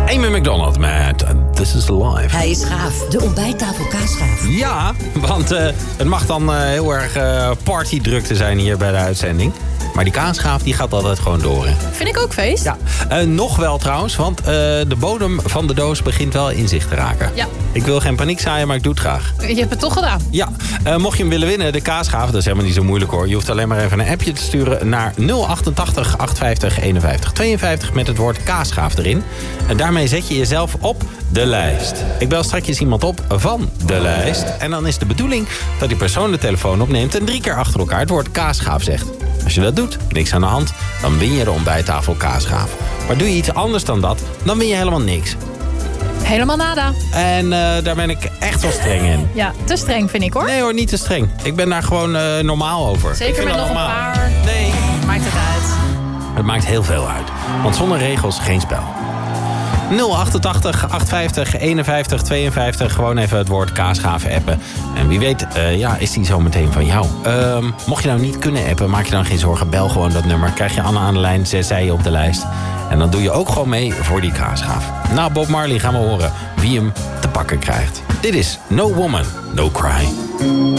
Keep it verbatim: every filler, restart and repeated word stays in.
Amy McDonald met This is Live. Hij is gaaf, de ontbijttafel kaasgaaf. Ja, want uh, het mag dan uh, heel erg uh, partydrukte zijn hier bij de uitzending. Maar die kaasgaaf die gaat altijd gewoon door. Hè? Vind ik ook feest. Ja, uh, nog wel trouwens, want uh, de bodem van de doos begint wel in zicht te raken. Ja. Ik wil geen paniek zaaien, maar ik doe het graag. Je hebt het toch gedaan. Ja, uh, mocht je hem willen winnen, de kaasgaaf, dat is helemaal niet zo moeilijk hoor. Je hoeft alleen maar even een appje te sturen naar nul achtentachtig achtenvijftig eenenvijftig tweeënvijftig met het woord kaasgaaf erin. En daarmee zet je jezelf op de lijst. Ik bel straks iemand op van de lijst. En dan is de bedoeling dat die persoon de telefoon opneemt en drie keer achter elkaar het woord kaasgaaf zegt. Als je dat doet, niks aan de hand, dan win je de ontbijttafel kaasgaaf. Maar doe je iets anders dan dat, dan win je helemaal niks. Helemaal nada. En uh, daar ben ik echt wel streng in. Ja, te streng vind ik hoor. Nee hoor, niet te streng. Ik ben daar gewoon uh, normaal over. Zeker met nog normaal. een paar. Nee. Maakt het uit. Het maakt heel veel uit. Want zonder regels geen spel. nul achtentachtig achtenvijftig eenenvijftig tweeënvijftig. Gewoon even het woord kaasgaven appen. En wie weet, uh, ja, is die zo meteen van jou. Uh, mocht je nou niet kunnen appen, maak je dan geen zorgen. Bel gewoon dat nummer. Krijg je Anne aan de lijn, zes zij je op de lijst. En dan doe je ook gewoon mee voor die kaasgaaf. Na Bob Marley gaan we horen wie hem te pakken krijgt. Dit is No Woman, No Cry.